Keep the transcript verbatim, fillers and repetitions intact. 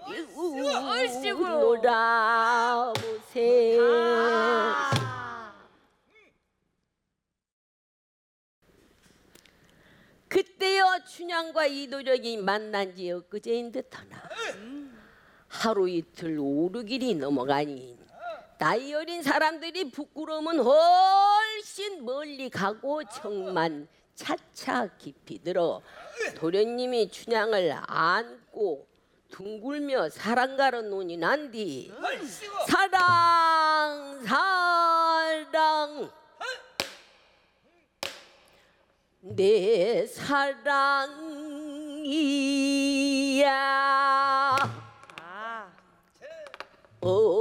얼씨구 놀아보세. 그때여 춘향과 이도령이 만난 지 엊그제인 듯하나 하루 이틀 오르길이 넘어가니 나이 어린 사람들이 부끄러움은 훨씬 멀리 가고 정만 차차 깊이 들어 도련님이 춘향을 안고 둥글며 사랑가로 논이 난뒤 사랑 사랑 내 사랑이야 어